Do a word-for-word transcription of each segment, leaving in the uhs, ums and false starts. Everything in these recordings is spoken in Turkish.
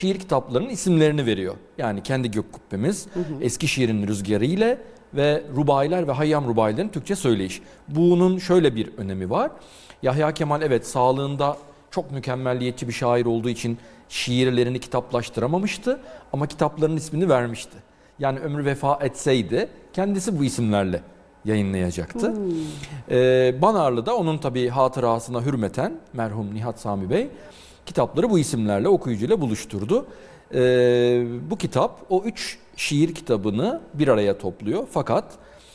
şiir kitaplarının isimlerini veriyor. Yani Kendi Gök Kubbemiz, hı hı. Eskişehir'in Rüzgarı ile ve Rubailer ve Hayyam Rubailerin Türkçe söyleyiş. Bunun şöyle bir önemi var. Yahya Kemal evet sağlığında çok mükemmelliyetçi bir şair olduğu için şiirlerini kitaplaştıramamıştı ama kitapların ismini vermişti. Yani ömrü vefa etseydi kendisi bu isimlerle yayınlayacaktı. Hmm. Ee, Banarlı da onun tabii hatırasına hürmeten merhum Nihat Sami Bey kitapları bu isimlerle okuyucuyla buluşturdu. Ee, bu kitap o üç şiir kitabını bir araya topluyor. Fakat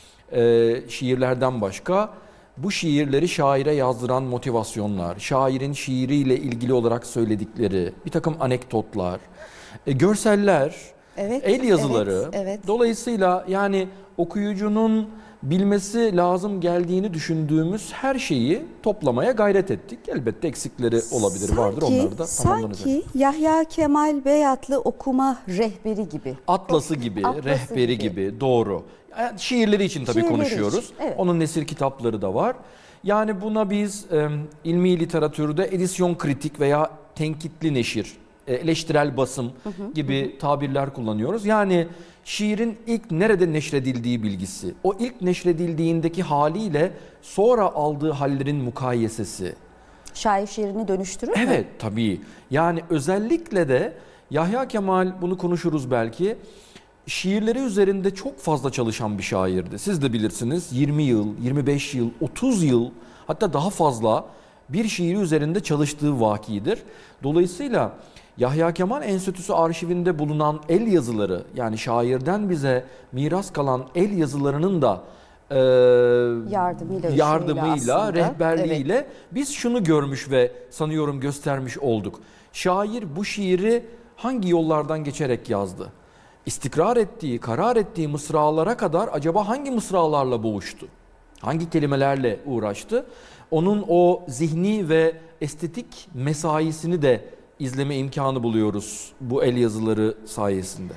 e, şiirlerden başka bu şiirleri şaire yazdıran motivasyonlar, şairin şiiriyle ilgili olarak söyledikleri bir takım anekdotlar, e, görseller, evet, el yazıları. Evet, evet. Dolayısıyla yani okuyucunun bilmesi lazım geldiğini düşündüğümüz her şeyi toplamaya gayret ettik. Elbette eksikleri olabilir, sanki, vardır. Onları da tamamlanacak. Sanki Yahya Kemal Beyatlı okuma rehberi gibi. Atlası gibi, Atlası rehberi gibi. gibi. Doğru. Yani şiirleri için tabii şiirleri konuşuyoruz. Için, evet. Onun nesir kitapları da var. Yani buna biz e, ilmi literatürde edisyon kritik veya tenkitli neşir, eleştirel basım hı hı, gibi hı. tabirler kullanıyoruz. Yani şiirin ilk nerede neşredildiği bilgisi, o ilk neşredildiğindeki haliyle sonra aldığı hallerin mukayesesi. Şair şiirini dönüştürür mü? Evet tabii. Yani özellikle de Yahya Kemal, bunu konuşuruz belki, şiirleri üzerinde çok fazla çalışan bir şairdi. Siz de bilirsiniz, yirmi yıl, yirmi beş yıl, otuz yıl hatta daha fazla bir şiiri üzerinde çalıştığı vakidir. Dolayısıyla Yahya Kemal Enstitüsü arşivinde bulunan el yazıları, yani şairden bize miras kalan el yazılarının da e, yardımıyla, yardımıyla rehberliğiyle evet. biz şunu görmüş ve sanıyorum göstermiş olduk. Şair bu şiiri hangi yollardan geçerek yazdı? İstikrar ettiği, karar ettiği mısralara kadar acaba hangi mısralarla boğuştu? Hangi kelimelerle uğraştı? Onun o zihni ve estetik mesaisini de izleme imkanı buluyoruz bu el yazıları sayesinde.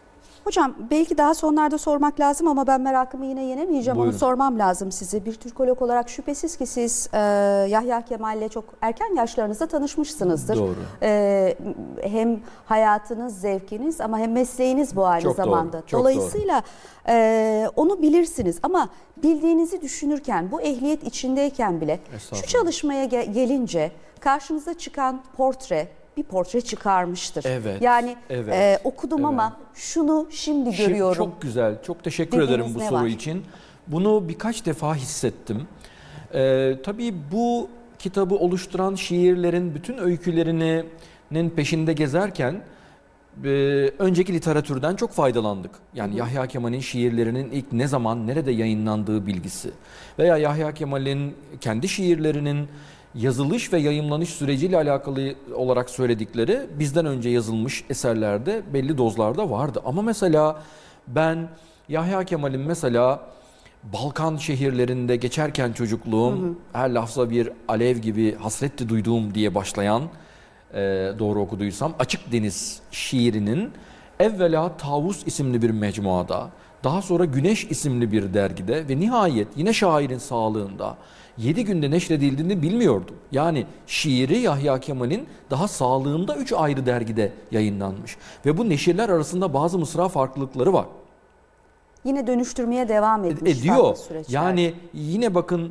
Hocam belki daha sonlarda sormak lazım ama ben merakımı yine yenemeyeceğim. Buyurun. Onu sormam lazım size. Bir Türkolog olarak şüphesiz ki siz e, Yahya Kemal'le çok erken yaşlarınızda tanışmışsınızdır. Doğru. E, hem hayatınız, zevkiniz ama hem mesleğiniz bu aynı çok zamanda. Doğru, çok Dolayısıyla e, onu bilirsiniz ama bildiğinizi düşünürken, bu ehliyet içindeyken bile şu çalışmaya ge gelince karşınıza çıkan portre, bir portre çıkarmıştır. Evet. Yani evet, e, okudum evet. ama şunu şimdi, şimdi görüyorum. Çok güzel. Çok teşekkür dediğiniz ederim bu soru var? için. Bunu birkaç defa hissettim. Ee, tabii bu kitabı oluşturan şiirlerin bütün öykülerinin peşinde gezerken e, önceki literatürden çok faydalandık. Yani hı hı. Yahya Kemal'in şiirlerinin ilk ne zaman, nerede yayınlandığı bilgisi veya Yahya Kemal'in kendi şiirlerinin yazılış ve yayımlanış süreciyle alakalı olarak söyledikleri bizden önce yazılmış eserlerde belli dozlarda vardı. Ama mesela ben Yahya Kemal'in mesela Balkan şehirlerinde geçerken çocukluğum, hı hı. her lafza bir alev gibi hasretti duyduğum diye başlayan, e, doğru okuduysam, Açık Deniz şiirinin evvela Tavus isimli bir mecmuada, daha sonra Güneş isimli bir dergide ve nihayet yine şairin sağlığında yedi günde neşredildiğini bilmiyordum. Yani şiiri Yahya Kemal'in daha sağlığında üç ayrı dergide yayınlanmış. Ve bu neşirler arasında bazı mısra farklılıkları var. Yine dönüştürmeye devam etmiş. Ediyor. Yani yine bakın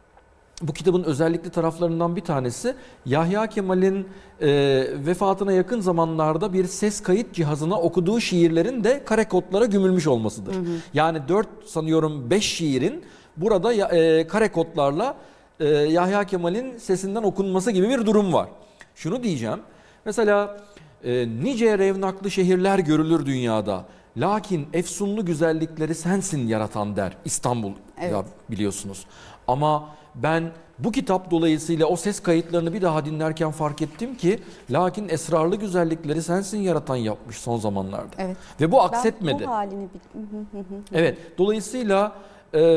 bu kitabın özellikli taraflarından bir tanesi Yahya Kemal'in e, vefatına yakın zamanlarda bir ses kayıt cihazına okuduğu şiirlerin de kare kodlara gömülmüş olmasıdır. Hı hı. Yani dört sanıyorum beş şiirin burada e, kare kodlarla e, Yahya Kemal'in sesinden okunması gibi bir durum var. Şunu diyeceğim. Mesela e, nice revnaklı şehirler görülür dünyada. Lakin efsunlu güzellikleri sensin yaratan der İstanbul, evet. ya biliyorsunuz. Ama ben bu kitap dolayısıyla o ses kayıtlarını bir daha dinlerken fark ettim ki lakin esrarlı güzellikleri sensin yaratan yapmış son zamanlarda. Evet. Ve bu aksetmedi. Ben bu halini evet. Dolayısıyla e,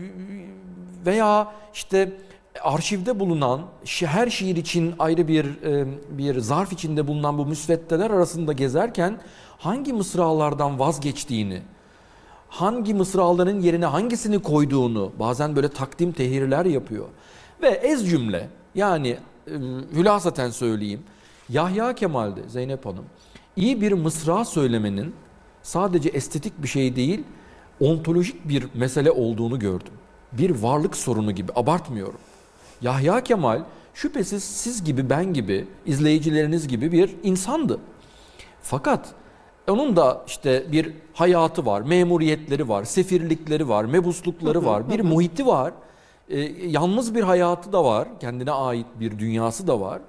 veya işte arşivde bulunan her şiir için ayrı bir e, bir zarf içinde bulunan bu müsveddeler arasında gezerken hangi mısralardan vazgeçtiğini, hangi mısraların yerine hangisini koyduğunu bazen böyle takdim tehirler yapıyor. Ve ez cümle yani e, hülasaten söyleyeyim, Yahya Kemal'de Zeynep Hanım İyi bir mısra söylemenin sadece estetik bir şey değil, ontolojik bir mesele olduğunu gördüm. Bir varlık sorunu gibi, abartmıyorum. Yahya Kemal şüphesiz siz gibi, ben gibi, izleyicileriniz gibi bir insandı. Fakat onun da işte bir hayatı var, memuriyetleri var, sefirlikleri var, mebuslukları var, bir muhiti var. Ee, yalnız bir hayatı da var, kendine ait bir dünyası da var.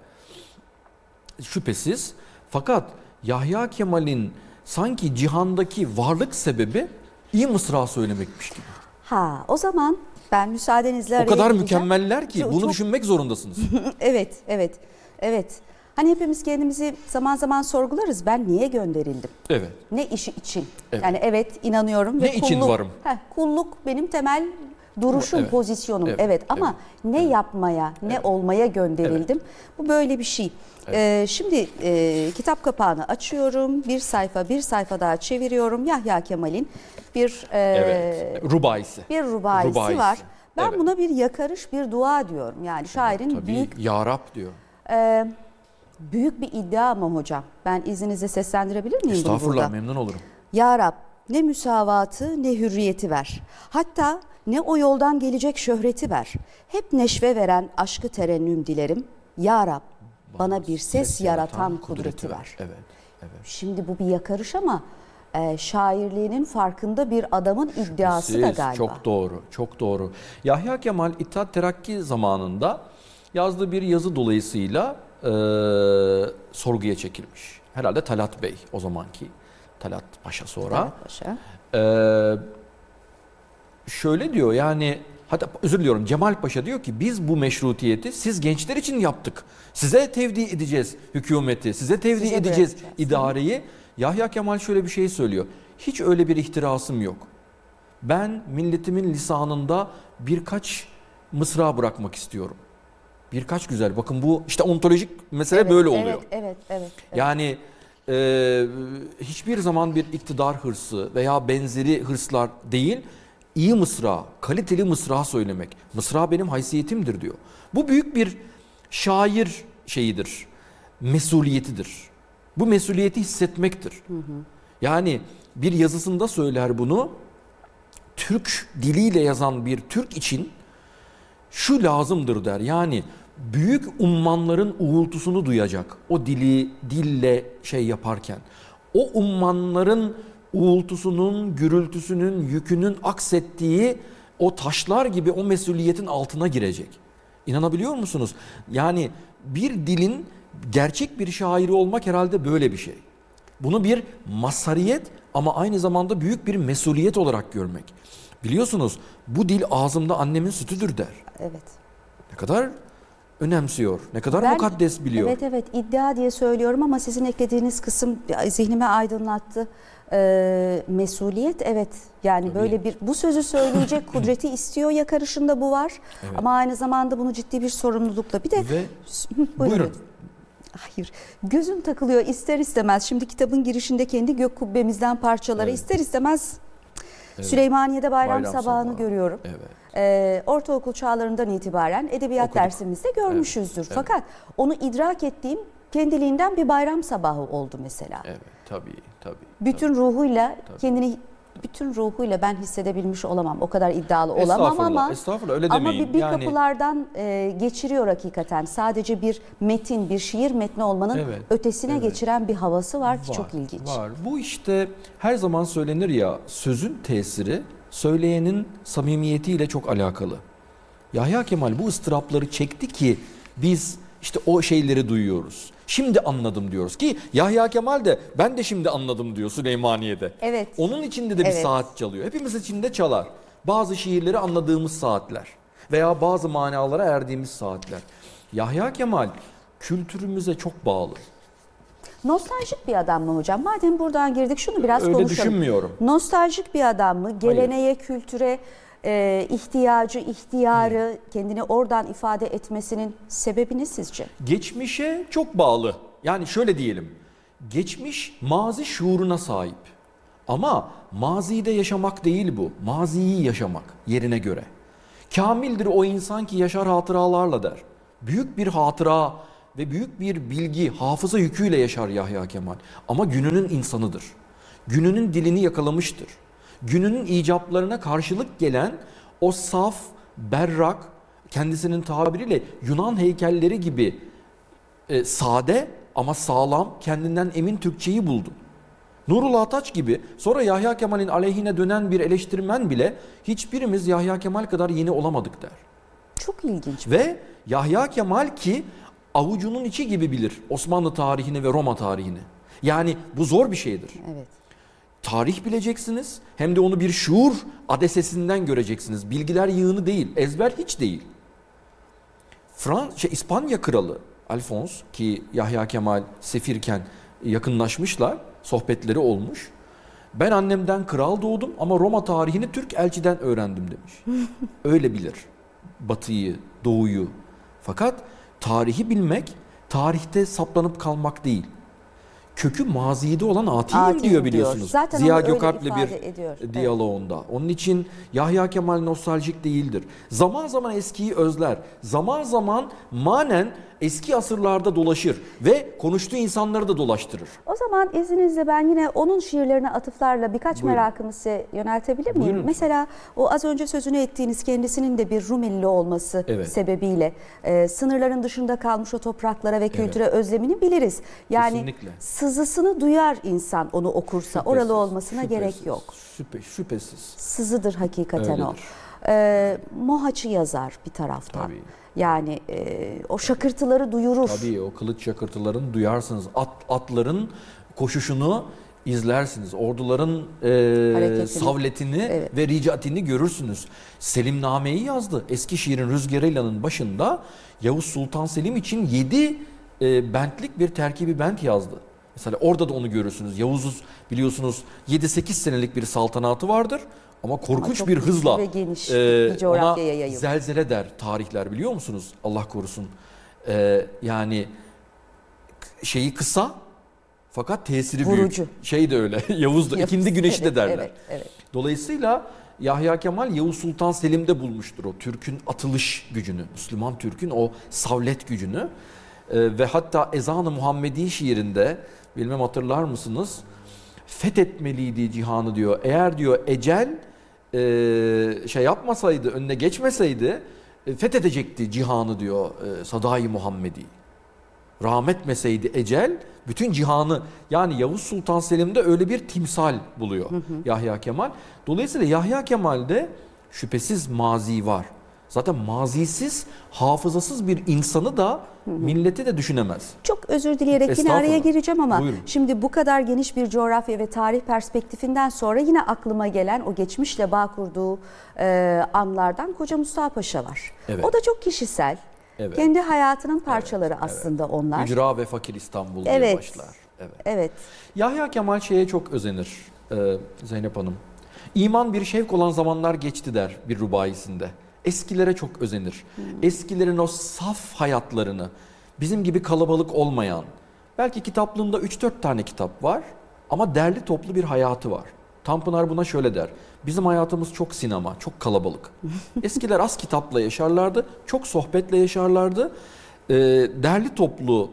Şüphesiz. Fakat Yahya Kemal'in sanki cihandaki varlık sebebi iyi mısra söylemekmiş gibi. Ha, o zaman ben müsaadenizle araya O kadar gireceğim. mükemmeller ki Çok- bunu çok- düşünmek zorundasınız. Evet, evet, evet. Hani hepimiz kendimizi zaman zaman sorgularız. Ben niye gönderildim? Evet. Ne işi için? Evet. Yani evet inanıyorum ve Ne için kulluk- varım? Heh, kulluk benim temel duruşum, Evet. pozisyonum. Evet, Evet, ama ne yapmaya, ne Evet. olmaya gönderildim? Bu böyle bir şey. Ee, şimdi e, kitap kapağını açıyorum. Bir sayfa, bir sayfa daha çeviriyorum. Yahya Kemal'in bir e, Evet. Rubaisi. bir rubaisi, Rubaisi. var. Ben Evet. buna bir yakarış, bir dua diyorum. Yani şairin Tabii büyük Ya Rab diyor. e, büyük bir iddia ama hocam. Ben izninizle seslendirebilir miyim bunu Estağfurullah, burada? memnun olurum. Ya Rab, ne müsavatı ne hürriyeti ver. Hatta ne o yoldan gelecek şöhreti ver. Hep neşve veren aşkı terennüm dilerim. Ya Rab, bana bir ses, yaratan kudreti ver. Evet. Evet. Şimdi bu bir yakarış ama e, şairliğinin farkında bir adamın iddiası da Siz, galiba. Çok doğru, çok doğru. Yahya Kemal İttihat Terakki zamanında yazdığı bir yazı dolayısıyla e, sorguya çekilmiş. Herhalde Talat Bey o zamanki, Talat Paşa sonra. Talat Paşa. Ee, şöyle diyor yani, hatta özür diliyorum, Cemal Paşa diyor ki biz bu meşrutiyeti siz gençler için yaptık. Size tevdi edeceğiz hükümeti, size tevdi Size edeceğiz bırakacağız. idareyi. Yahya Kemal şöyle bir şey söylüyor. Hiç öyle bir ihtirasım yok. Ben milletimin lisanında birkaç mısra bırakmak istiyorum. Birkaç güzel. Bakın bu işte ontolojik mesele Evet, böyle evet, oluyor. Evet, evet, evet. Yani e, hiçbir zaman bir iktidar hırsı veya benzeri hırslar değil, iyi mısra, kaliteli mısra söylemek. Mısra benim haysiyetimdir diyor. Bu büyük bir şair şeyidir, mesuliyetidir. Bu mesuliyeti hissetmektir. Hı hı. Yani bir yazısında söyler bunu, Türk diliyle yazan bir Türk için şu lazımdır der. Yani büyük ummanların uğultusunu duyacak. O dili dille şey yaparken. O ummanların uğultusunun, gürültüsünün, yükünün aksettiği o taşlar gibi o mesuliyetin altına girecek. İnanabiliyor musunuz? Yani bir dilin gerçek bir şairi olmak herhalde böyle bir şey. Bunu bir mazhariyet ama aynı zamanda büyük bir mesuliyet olarak görmek. Biliyorsunuz bu dil ağzımda annemin sütüdür der. Evet. Ne kadar önemsiyor, ne kadar Ben- mukaddes biliyor. Evet evet iddia diye söylüyorum ama sizin eklediğiniz kısım zihnime aydınlattı. Ee, mesuliyet evet yani Tabii. böyle bir bu sözü söyleyecek kudreti istiyor yakarışında bu var. Evet. Ama aynı zamanda bunu ciddi bir sorumlulukla bir de Ve buyurun. buyurun. Hayır. Gözüm takılıyor ister istemez. Şimdi kitabın girişinde kendi gök kubbemizden parçaları Evet. ister istemez Evet. Süleymaniye'de bayram, Bayram sabahını sabahı. görüyorum. Evet. Ee, ortaokul çağlarından itibaren edebiyat Okuduk. dersimizde görmüşüzdür. Evet, Fakat onu idrak ettiğim kendiliğinden bir bayram sabahı oldu mesela. Evet, tabii, tabii. Bütün ruhuyla Tabii. kendini bütün ruhuyla ben hissedebilmiş olamam. O kadar iddialı olamam Estağfurullah, ama estağfurullah, öyle ama demeyin. bir, bir Yani- kapılardan e, geçiriyor hakikaten. Sadece bir metin, bir şiir metni olmanın Evet, ötesine evet. geçiren bir havası var ki Var, çok ilginç. Var. Bu işte her zaman söylenir ya, sözün tesiri söyleyenin samimiyetiyle çok alakalı. Yahya Kemal bu ıstırapları çekti ki biz işte o şeyleri duyuyoruz. Şimdi anladım diyoruz ki Yahya Kemal de ben de şimdi anladım diyor Süleymaniye'de. Evet. Onun içinde de bir Evet. saat çalıyor. Hepimiz içinde çalar. Bazı şiirleri anladığımız saatler veya bazı manalara erdiğimiz saatler. Yahya Kemal kültürümüze çok bağlı. Nostaljik bir adam mı hocam? Madem buradan girdik şunu biraz Öyle konuşalım. düşünmüyorum. Nostaljik bir adam mı? Geleneğe, kültüre e, ihtiyacı, ihtiyarı, kendini oradan ifade etmesinin sebebi ne sizce? Geçmişe çok bağlı. Yani şöyle diyelim. Geçmiş mazi şuuruna sahip. Ama mazide yaşamak değil bu. Maziyi yaşamak yerine göre. Kamildir o insan ki yaşar hatıralarla der. Büyük bir hatıra ve büyük bir bilgi, hafıza yüküyle yaşar Yahya Kemal. Ama gününün insanıdır. Gününün dilini yakalamıştır. Gününün icaplarına karşılık gelen o saf, berrak, kendisinin tabiriyle Yunan heykelleri gibi e, sade ama sağlam, kendinden emin Türkçeyi buldu. Nurullah Ataç gibi sonra Yahya Kemal'in aleyhine dönen bir eleştirmen bile hiçbirimiz Yahya Kemal kadar yeni olamadık der. Çok ilginç. Ve Yahya Kemal ki avucunun içi gibi bilir Osmanlı tarihini ve Roma tarihini. Yani bu zor bir şeydir. Evet. Tarih bileceksiniz hem de onu bir şuur adesesinden göreceksiniz. Bilgiler yığını değil, ezber hiç değil. Frans, şey, İspanya kralı Alfons ki Yahya Kemal sefirken yakınlaşmışlar, sohbetleri olmuş. Ben annemden kral doğdum ama Roma tarihini Türk elçiden öğrendim demiş. Öyle bilir Batı'yı, Doğu'yu. Fakat tarihi bilmek, tarihte saplanıp kalmak değil. Kökü mazide olan atiyim Atiyim diyor biliyorsunuz. diyor. Zaten Ziya onu öyle Gökalp'le ifade bir ediyor. diyaloğunda. Evet. Onun için Yahya Kemal nostaljik değildir. Zaman zaman eskiyi özler. Zaman zaman manen eski asırlarda dolaşır ve konuştuğu insanları da dolaştırır. O zaman izninizle ben yine onun şiirlerine atıflarla birkaç Buyurun. merakımı size yöneltebilir miyim? Buyurun. Mesela o az önce sözünü ettiğiniz kendisinin de bir Rumeli olması Evet. sebebiyle e, sınırların dışında kalmış o topraklara ve kültüre özlemini biliriz. Yani Kesinlikle. sızısını duyar insan onu okursa. Şüphesiz, Oralı olmasına şüphesiz, gerek yok. Şüphe, şüphesiz. Sızıdır hakikaten Öyledir. o. E, Mohaç'ı yazar bir taraftan. Tabii. Yani e, o şakırtıları duyurur. Tabii o kılıç şakırtılarını duyarsınız. At, atların koşuşunu izlersiniz. Orduların e, Hareketini. savletini Evet. ve ricatini görürsünüz. Selimname'yi yazdı. Eskişehir'in Rüzgarıylan'ın başında Yavuz Sultan Selim için yedi e, bentlik bir terkibi bent yazdı. Mesela orada da onu görürsünüz. Yavuz biliyorsunuz yedi sekiz senelik bir saltanatı vardır. Ama korkunç çok bir güçlü hızla ve geniş e, bir coğrafyaya ona yayılmış. zelzele der tarihler biliyor musunuz? Allah korusun. E, yani şeyi kısa fakat tesiri Vurucu. büyük. Şey de öyle. Yavuz da Yavuz, ikindi güneşi evet, de derler. evet, evet. Dolayısıyla Yahya Kemal Yavuz Sultan Selim'de bulmuştur o Türk'ün atılış gücünü. Müslüman Türk'ün o savlet gücünü. E, ve hatta Ezan-ı Muhammedi şiirinde bilmem hatırlar mısınız? Fethetmeliydi cihanı diyor. Eğer diyor ecel e, şey yapmasaydı, önüne geçmeseydi e, fethedecekti cihanı diyor e, Sadai Muhammedi. Rahmetmeseydi ecel bütün cihanı, yani Yavuz Sultan Selim'de öyle bir timsal buluyor hı hı. Yahya Kemal. Dolayısıyla Yahya Kemal'de şüphesiz mazi var. Zaten mazisiz, hafızasız bir insanı da hı hı. milleti de düşünemez. Çok özür dileyerek yine araya gireceğim ama Buyurun. şimdi bu kadar geniş bir coğrafya ve tarih perspektifinden sonra yine aklıma gelen o geçmişle bağ kurduğu e, anlardan Koca Mustafa Paşa var. Evet. O da çok kişisel. Evet. Kendi hayatının parçaları evet, aslında evet. onlar. Hücra ve Fakir İstanbul evet. diye başlar. Evet. Evet. Yahya Kemal şeye çok özenir e, Zeynep Hanım. İman bir şevk olan zamanlar geçti der bir rubayisinde. Eskilere çok özenir. Hmm. Eskilerin o saf hayatlarını, bizim gibi kalabalık olmayan, belki kitaplığında üç dört tane kitap var ama derli toplu bir hayatı var. Tanpınar buna şöyle der. Bizim hayatımız çok sinema, çok kalabalık. Eskiler az kitapla yaşarlardı, çok sohbetle yaşarlardı. E, derli toplu,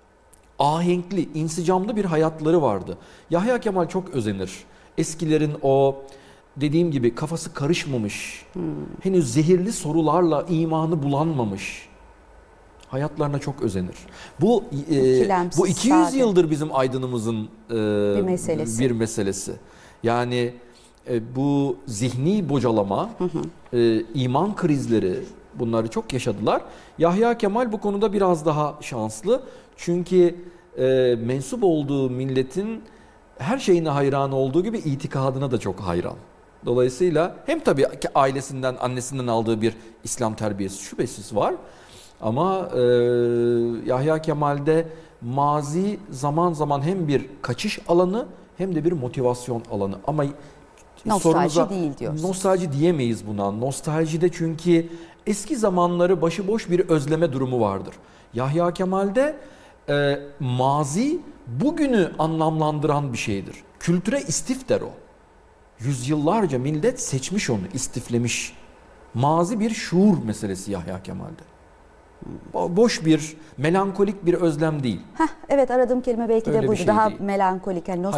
ahenkli, insicamlı bir hayatları vardı. Yahya Kemal çok özenir. Eskilerin o dediğim gibi kafası karışmamış, hmm. henüz zehirli sorularla imanı bulanmamış hayatlarına çok özenir. Bu e, bu iki yüz sade. Yıldır bizim aydınımızın e, bir meselesi. Bir meselesi. Yani e, bu zihni bocalama, hı hı. E, iman krizleri, bunları çok yaşadılar. Yahya Kemal bu konuda biraz daha şanslı. Çünkü e, mensup olduğu milletin her şeyine hayran olduğu gibi itikadına da çok hayran. Dolayısıyla hem tabii ailesinden, annesinden aldığı bir İslam terbiyesi şüphesiz var. Ama e, Yahya Kemal'de mazi zaman zaman hem bir kaçış alanı hem de bir motivasyon alanı. Ama nostalji değil diyorsun. Nostalji diyemeyiz buna. Nostaljide çünkü eski zamanları başıboş bir özleme durumu vardır. Yahya Kemal'de e, mazi bugünü anlamlandıran bir şeydir. Kültüre istif der o. Yüzyıllarca millet seçmiş onu, istiflemiş. Mazi bir şuur meselesi Yahya Kemal'de. Bo- Boş bir, melankolik bir özlem değil. Heh, evet aradığım kelime belki Öyle de bir buydu. şey Daha değil. melankolik. Yani